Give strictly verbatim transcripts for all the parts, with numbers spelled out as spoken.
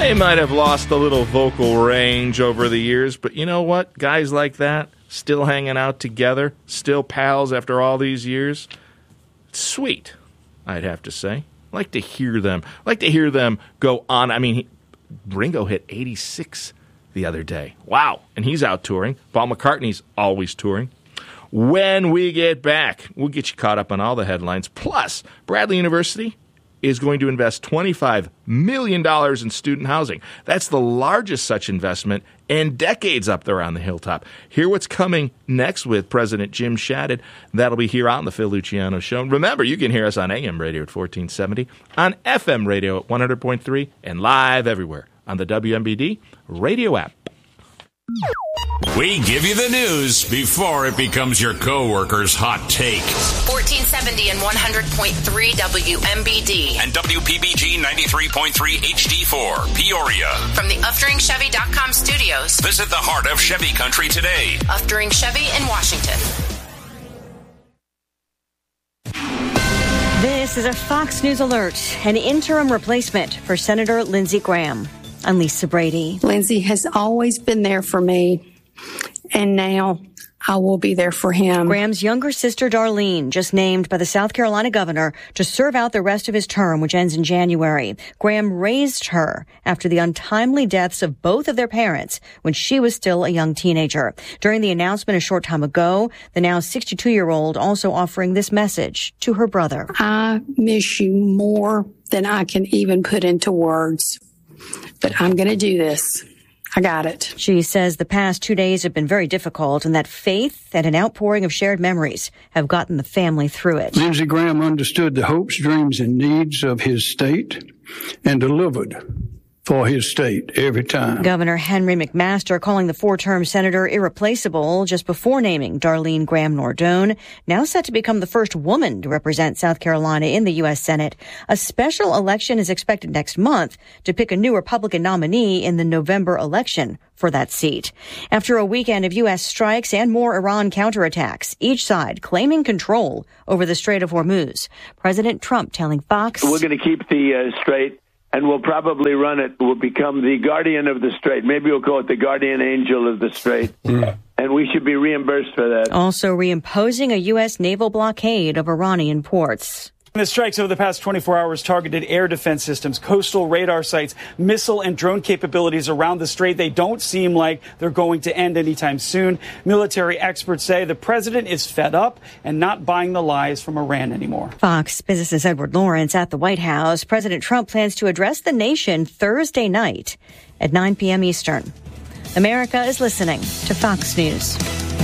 They might have lost a little vocal range over the years, but you know what? Guys like that, still hanging out together, still pals after all these years. It's sweet, I'd have to say. I like to hear them. I like to hear them go on. I mean, he, Ringo hit eighty-six the other day. Wow. And he's out touring. Paul McCartney's always touring. When we get back, we'll get you caught up on all the headlines. Plus, Bradley University is going to invest twenty-five million dollars in student housing. That's the largest such investment in decades up there on the hilltop. Hear what's coming next with President Jim Shadid. That'll be here on the Phil Luciano Show. Remember, you can hear us on A M radio at fourteen seventy, on F M radio at one hundred point three, and live everywhere on the W M B D radio app. We give you the news before it becomes your coworker's hot take. fourteen seventy and one hundred point three W M B D. And W P B G ninety-three point three H D four, Peoria. From the Uftring Chevy dot com studios. Visit the heart of Chevy country today. Uftring Chevy in Washington. This is a Fox News alert. An interim replacement for Senator Lindsey Graham. I'm Lisa Brady. Lindsey has always been there for me, and now I will be there for him. Graham's younger sister, Darlene, just named by the South Carolina governor to serve out the rest of his term, which ends in January. Graham raised her after the untimely deaths of both of their parents when she was still a young teenager. During the announcement a short time ago, the now sixty-two-year-old also offering this message to her brother. I miss you more than I can even put into words. But I'm going to do this. I got it. She says the past two days have been very difficult and that faith and an outpouring of shared memories have gotten the family through it. Lindsey Graham understood the hopes, dreams, and needs of his state and delivered for his state every time. Governor Henry McMaster calling the four-term senator irreplaceable just before naming Darlene Graham Nordone, now set to become the first woman to represent South Carolina in the U S Senate. A special election is expected next month to pick a new Republican nominee in the November election for that seat. After a weekend of U S strikes and more Iran counterattacks, each side claiming control over the Strait of Hormuz, President Trump telling Fox, "We're going to keep the uh, strait, and we'll probably run it. We'll become the guardian of the strait. Maybe we'll call it the guardian angel of the strait. Mm. And we should be reimbursed for that." Also reimposing a U S naval blockade of Iranian ports. The strikes over the past twenty-four hours targeted air defense systems, coastal radar sites, missile and drone capabilities around the strait. They don't seem like they're going to end anytime soon. Military experts say the president is fed up and not buying the lies from Iran anymore. Fox Business's Edward Lawrence at the White House. President Trump plans to address the nation Thursday night at nine p.m. Eastern. America is listening to Fox News.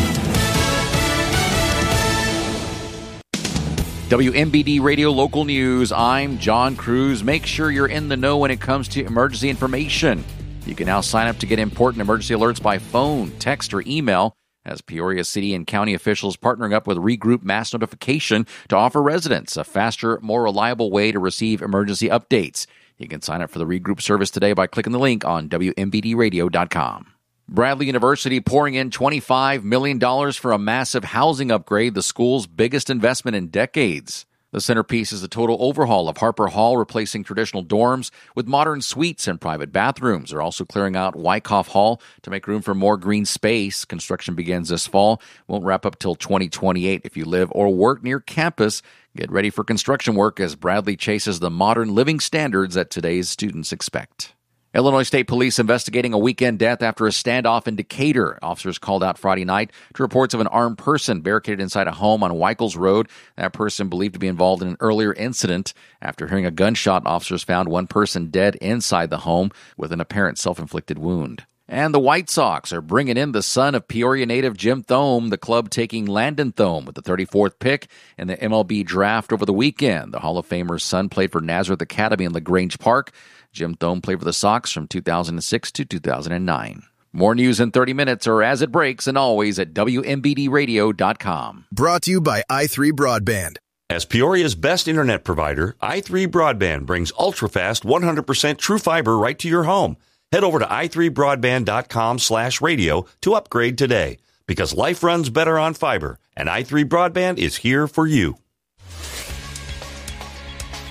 W M B D Radio Local News. I'm John Cruz. Make sure you're in the know when it comes to emergency information. You can now sign up to get important emergency alerts by phone, text, or email, as Peoria City and County officials partnering up with Regroup Mass Notification to offer residents a faster, more reliable way to receive emergency updates. You can sign up for the Regroup service today by clicking the link on W M B D radio dot com. Bradley University pouring in twenty-five million dollars for a massive housing upgrade, the school's biggest investment in decades. The centerpiece is a total overhaul of Harper Hall, replacing traditional dorms with modern suites and private bathrooms. They're also clearing out Wyckoff Hall to make room for more green space. Construction begins this fall. Won't wrap up till twenty twenty-eight. If you live or work near campus, get ready for construction work as Bradley chases the modern living standards that today's students expect. Illinois State Police investigating a weekend death after a standoff in Decatur. Officers called out Friday night to reports of an armed person barricaded inside a home on Weichels Road. That person believed to be involved in an earlier incident. After hearing a gunshot, officers found one person dead inside the home with an apparent self-inflicted wound. And the White Sox are bringing in the son of Peoria native Jim Thome, the club taking Landon Thome with the thirty-fourth pick in the M L B draft over the weekend. The Hall of Famer's son played for Nazareth Academy in LaGrange Park. Jim Thome played for the Sox from two thousand six to two thousand nine. More news in thirty minutes or as it breaks, and always at W M B D radio dot com. Brought to you by i three Broadband. As Peoria's best internet provider, i three Broadband brings ultra-fast one hundred percent true fiber right to your home. Head over to i three broadband dot com slash radio to upgrade today, because life runs better on fiber, and i three Broadband is here for you.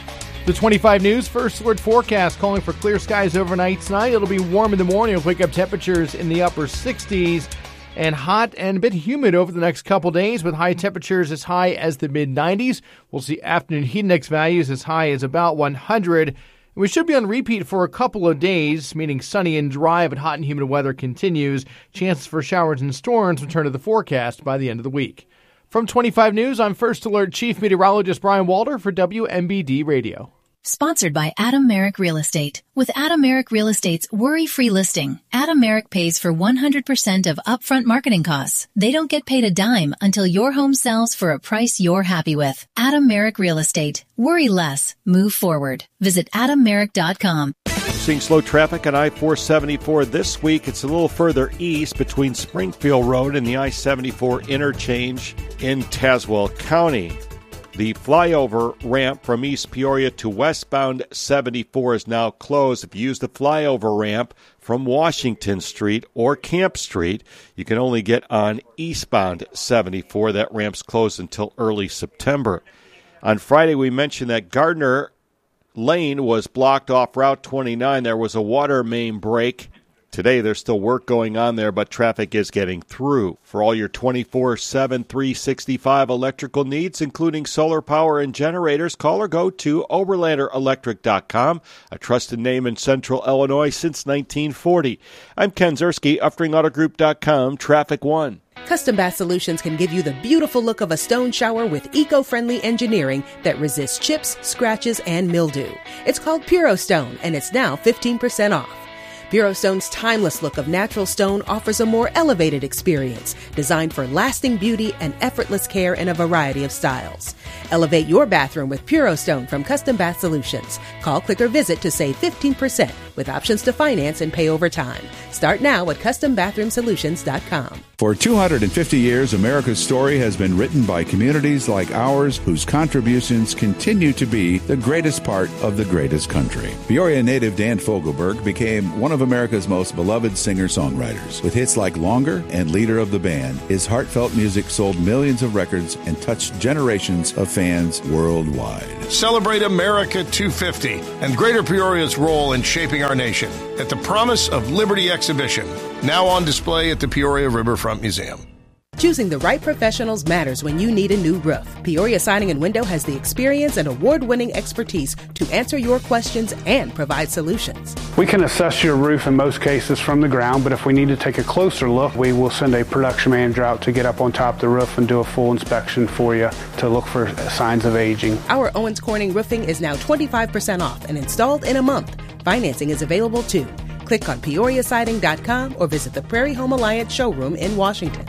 The twenty-five News First Alert forecast calling for clear skies overnight tonight. It'll be warm in the morning. It'll wake up temperatures in the upper sixties and hot and a bit humid over the next couple days with high temperatures as high as the mid nineties. We'll see afternoon heat index values as high as about one hundred. We should be on repeat for a couple of days, meaning sunny and dry, but hot and humid weather continues. Chances for showers and storms return to the forecast by the end of the week. From twenty-five News, I'm First Alert Chief Meteorologist Brian Walter for W M B D Radio. Sponsored by Adam Merrick Real Estate. With Adam Merrick Real Estate's worry-free listing, Adam Merrick pays for one hundred percent of upfront marketing costs. They don't get paid a dime until your home sells for a price you're happy with. Adam Merrick Real Estate. Worry less. Move forward. Visit adam merrick dot com. Seeing slow traffic on I four seventy-four this week. It's a little further east between Springfield Road and the I seventy-four interchange in Tazewell County. The flyover ramp from East Peoria to westbound seventy-four is now closed. If you use the flyover ramp from Washington Street or Camp Street, you can only get on eastbound seventy-four. That ramp's closed until early September. On Friday, we mentioned that Gardner Lane was blocked off Route twenty-nine. There was a water main break. Today, there's still work going on there, but traffic is getting through. For all your twenty-four seven, three sixty-five electrical needs, including solar power and generators, call or go to Oberlander Electric dot com, a trusted name in Central Illinois since nineteen forty. I'm Ken Zerski, Uftring Auto Group dot com, Traffic One. Custom Bath Solutions can give you the beautiful look of a stone shower with eco-friendly engineering that resists chips, scratches, and mildew. It's called Puro Stone, and it's now fifteen percent off. Puro Stone's timeless look of natural stone offers a more elevated experience, designed for lasting beauty and effortless care in a variety of styles. Elevate your bathroom with Puro Stone from Custom Bath Solutions. Call, click, or visit to save fifteen percent with options to finance and pay over time. Start now at custom bathroom solutions dot com. For two hundred fifty years, America's story has been written by communities like ours whose contributions continue to be the greatest part of the greatest country. Peoria native Dan Fogelberg became one of America's most beloved singer-songwriters. With hits like Longer and Leader of the Band, his heartfelt music sold millions of records and touched generations of fans worldwide. Celebrate America two fifty and Greater Peoria's role in shaping our nation at the Promise of Liberty exhibition, now on display at the Peoria Riverfront Museum. Choosing the right professionals matters when you need a new roof. Peoria Siding and Window has the experience and award-winning expertise to answer your questions and provide solutions. We can assess your roof in most cases from the ground, but if we need to take a closer look, we will send a production manager out to get up on top of the roof and do a full inspection for you to look for signs of aging. Our Owens Corning roofing is now twenty-five percent off and installed in a month. Financing is available too. Click on peoria siding dot com or visit the Prairie Home Alliance showroom in Washington.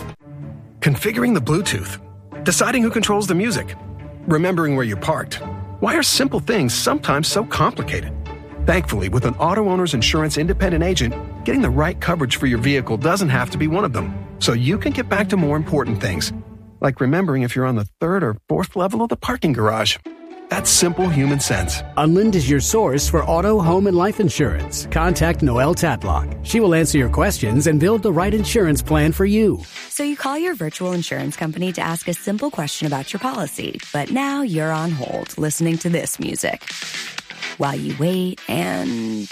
Configuring the Bluetooth, deciding who controls the music, remembering where you parked. Why are simple things sometimes so complicated? Thankfully, with an auto owner's insurance independent agent, getting the right coverage for your vehicle doesn't have to be one of them. So you can get back to more important things, like remembering if you're on the third or fourth level of the parking garage. That's simple human sense. Unlind is your source for auto, home, and life insurance. Contact Noelle Tatlock. She will answer your questions and build the right insurance plan for you. So you call your virtual insurance company to ask a simple question about your policy, but now you're on hold listening to this music while you wait and...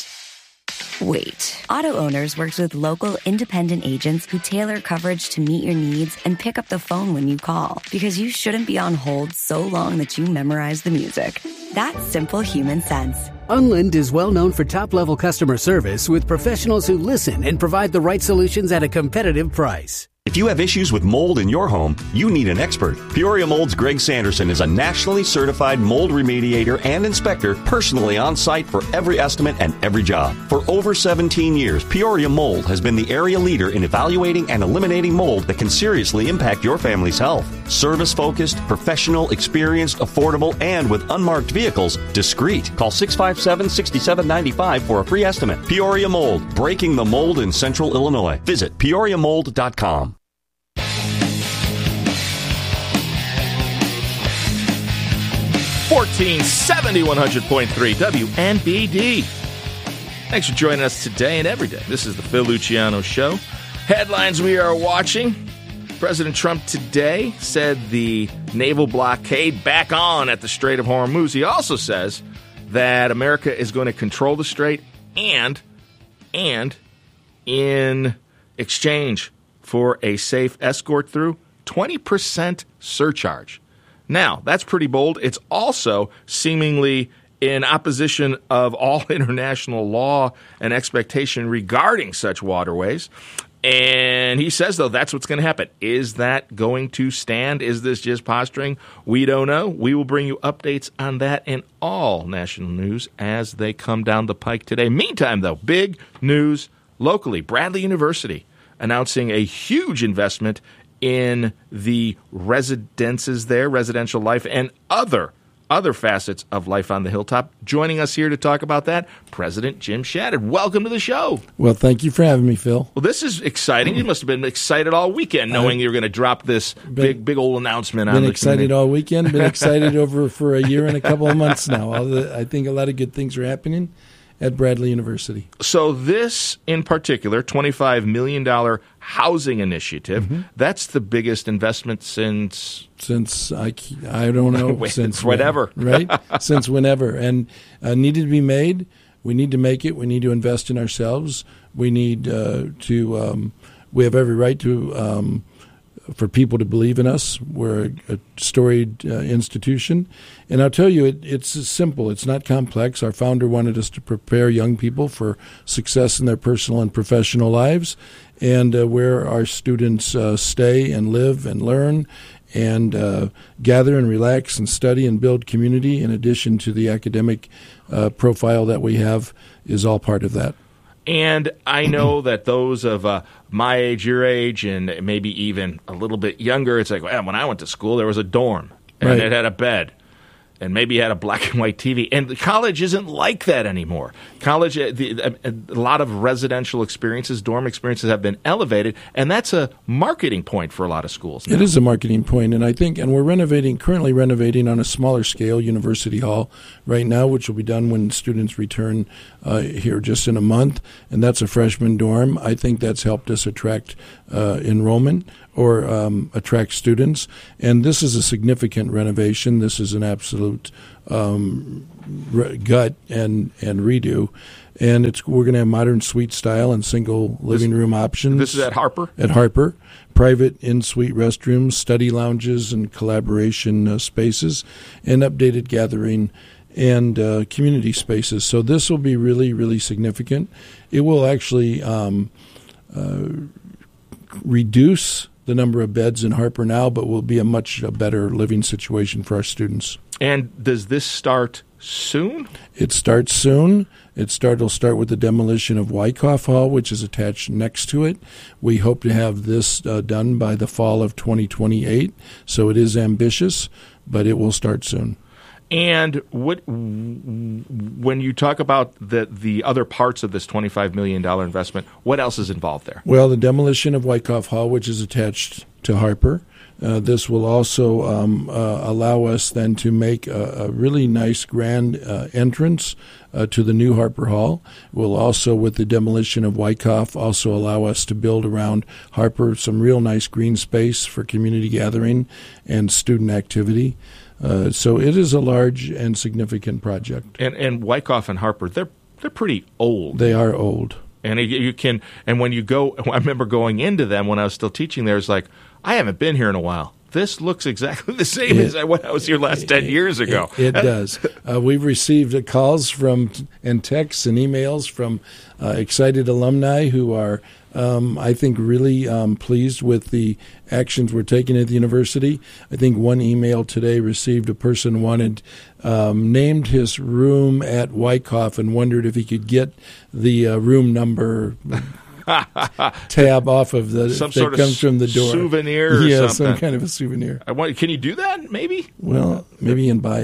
Wait. Auto Owners works with local independent agents who tailor coverage to meet your needs and pick up the phone when you call, because you shouldn't be on hold so long that you memorize the music. That's simple human sense. Unlind is well known for top-level customer service with professionals who listen and provide the right solutions at a competitive price. If you have issues with mold in your home, you need an expert. Peoria Mold's Greg Sanderson is a nationally certified mold remediator and inspector, personally on site for every estimate and every job. For over seventeen years, Peoria Mold has been the area leader in evaluating and eliminating mold that can seriously impact your family's health. Service-focused, professional, experienced, affordable, and with unmarked vehicles, discreet. Call six five seven, six seven nine five for a free estimate. Peoria Mold, breaking the mold in Central Illinois. Visit peoria mold dot com. fourteen seventy, one hundred point three W M B D. Thanks for joining us today and every day. This is the Phil Luciano Show. Headlines we are watching. President Trump today said the naval blockade back on at the Strait of Hormuz. He also says that America is going to control the strait and, and in exchange for a safe escort through, twenty percent surcharge. Now, that's pretty bold. It's also seemingly in opposition of all international law and expectation regarding such waterways. And he says, though, that's what's going to happen. Is that going to stand? Is this just posturing? We don't know. We will bring you updates on that and all national news as they come down the pike today. Meantime, though, big news locally. Bradley University announcing a huge investment in the residences there, residential life, and other other facets of life on the hilltop. Joining us here to talk about that, President Jim Shadid. Welcome to the show. Well, thank you for having me, Phil. Well, this is exciting. You must have been excited all weekend knowing you were going to drop this been, big, big old announcement. Been on the excited community. all weekend. Been excited over for a year and a couple of months now. All the, I think a lot of good things are happening at Bradley University. So this, in particular, twenty-five million dollars housing initiative, mm-hmm. that's the biggest investment since... Since, I, I don't know, since whatever. When, right? Since whenever. And uh, needed to be made. We need to make it. We need to invest in ourselves. We need uh, to, um, we have every right to, um, for people to believe in us. We're a, a storied uh, institution. And I'll tell you, it, it's simple. It's not complex. Our founder wanted us to prepare young people for success in their personal and professional lives, and uh, where our students uh, stay and live and learn and uh, gather and relax and study and build community, in addition to the academic uh, profile that we have, is all part of that. And I know that those of uh, my age, your age, and maybe even a little bit younger, it's like, well, when I went to school, there was a dorm, and right. it had a bed, and maybe it had a black and white T V. And college isn't like that anymore. College, uh, the, uh, a lot of residential experiences, dorm experiences have been elevated, and that's a marketing point for a lot of schools now. It is a marketing point, and I think, and we're renovating, currently renovating on a smaller scale, University Hall right now, which will be done when students return uh, here just in a month, and that's a freshman dorm. I think that's helped us attract uh, enrollment or um, attract students, and this is a significant renovation. This is an absolute um, re- gut and, and redo, and it's we're going to have modern suite style and single living room options. This is at Harper? At Harper. Private in-suite restrooms, study lounges, and collaboration uh, spaces, and updated gathering and uh, community spaces. So this will be really, really significant. It will actually um, uh, reduce the number of beds in Harper now, but will be a much uh, better living situation for our students. And does this start soon? It starts soon. It start, will start with the demolition of Wyckoff Hall, which is attached next to it. We hope to have this uh, done by the fall of twenty twenty-eight, so it is ambitious, but it will start soon. And what, when you talk about the the other parts of this twenty-five million dollars investment, what else is involved there? Well, the demolition of Wyckoff Hall, which is attached to Harper. Uh, this will also um, uh, allow us then to make a, a really nice grand uh, entrance uh, to the new Harper Hall. It will also, with the demolition of Wyckoff, also allow us to build around Harper some real nice green space for community gathering and student activity. Uh, so it is a large and significant project. And and Wyckoff and Harper, they're they're pretty old. They are old. And you can, and when you go, I remember going into them when I was still teaching there, it's like, I haven't been here in a while. This looks exactly the same it, as when I was here last ten years ago. It, it does. Uh, we've received calls from and texts and emails from uh, excited alumni who are, um, I think, really um, pleased with the actions we're taking at the university. I think one email today received a person wanted um, named his room at Wyckoff and wondered if he could get the uh, room number tab off of the some that sort comes of from the door. Souvenir or yeah, something. some kind of a souvenir. I want, can you do that, maybe? Well, maybe you can buy it.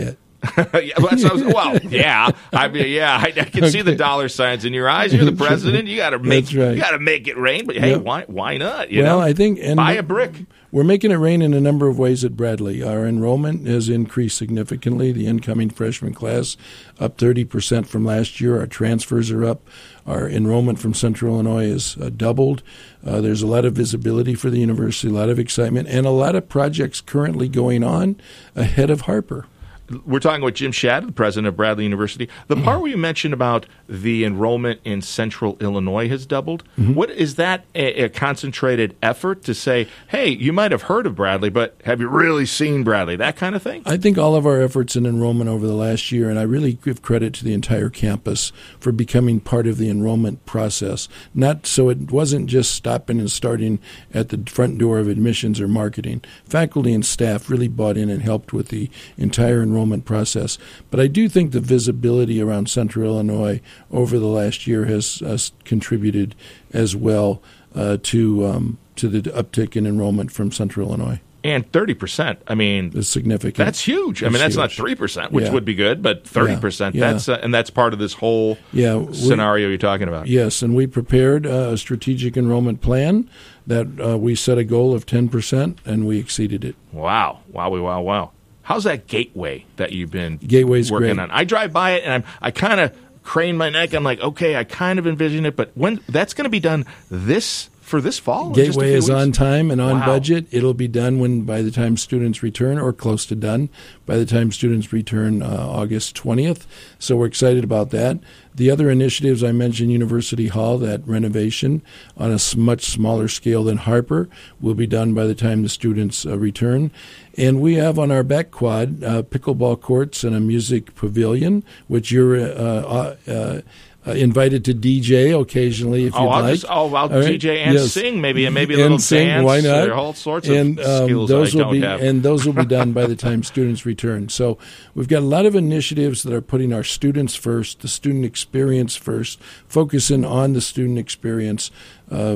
yeah, well, that's what I was, well, yeah, I mean, yeah, I, I can okay. see the dollar signs in your eyes. You're the president. You got to make, right. you got to make it rain. But hey, yep. why, why not? You well, know? I think and buy a brick. We're making it rain in a number of ways at Bradley. Our enrollment has increased significantly. The incoming freshman class up thirty percent from last year. Our transfers are up. Our enrollment from Central Illinois is uh, doubled. Uh, there's a lot of visibility for the university, a lot of excitement, and a lot of projects currently going on ahead of Harper. We're talking with Jim Shadd, the president of Bradley University. The part where you mentioned about the enrollment in Central Illinois has doubled, mm-hmm. what is that a, a concentrated effort to say, hey, you might have heard of Bradley, but have you really seen Bradley? That kind of thing? I think all of our efforts in enrollment over the last year, and I really give credit to the entire campus for becoming part of the enrollment process. Not so it wasn't just stopping and starting at the front door of admissions or marketing. Faculty and staff really bought in and helped with the entire enrollment process. But I do think the visibility around Central Illinois over the last year has, has contributed as well uh, to um, to the uptick in enrollment from Central Illinois. And thirty percent, I mean, it's significant. That's huge. I mean, that's huge. Not three percent, which yeah. would be good, but thirty percent. Yeah. That's uh, and that's part of this whole yeah, we, scenario you're talking about. Yes, and we prepared uh, a strategic enrollment plan that uh, we set a goal of ten percent, and we exceeded it. Wow. Wow, wow, wow. How's that gateway that you've been Gateway's working great. on? I drive by it, and I'm, I kind of crane my neck. I'm like, okay, I kind of envision it, but when that's going to be done this for this fall? Gateway is weeks? on time and on wow. budget. It'll be done when by the time students return, or close to done, by the time students return uh, August twentieth. So we're excited about that. The other initiatives I mentioned, University Hall, that renovation on a much smaller scale than Harper, will be done by the time the students uh, return. And we have on our back quad uh, pickleball courts and a music pavilion, which you're uh, uh, uh, invited to D J occasionally if oh, you'd I'll like. Just, oh, I'll right? D J and yes. sing, maybe, and maybe a and little sing, dance. Why not? Or all sorts and, of um, skills those I will don't be, have. And those will be done by the time students return. So we've got a lot of initiatives that are putting our students first, the student experience first, focusing on the student experience uh,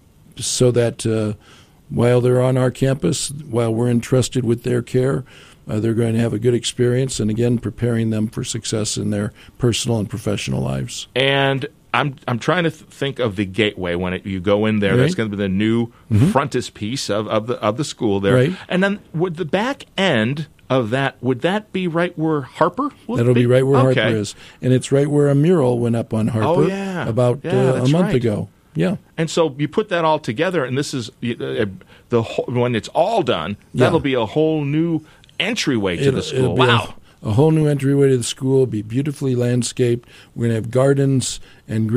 so that uh, while they're on our campus, while we're entrusted with their care, uh, they're going to have a good experience, and again, preparing them for success in their personal and professional lives. And I'm I'm trying to th- think of the gateway when it, you go in there. Right. That's going to be the new mm-hmm. frontispiece of, of the of the school there. Right. And then would the back end of that, would that be right where Harper will That'll be? be right where okay. Harper is. And it's right where a mural went up on Harper oh, yeah. about yeah, uh, a month right. ago. Yeah. And so you put that all together, and this is uh, the whole, when it's all done, that'll yeah. be a whole new entryway to it'll, the school. Wow. A, a whole new entryway to the school, be beautifully landscaped. We're going to have gardens and green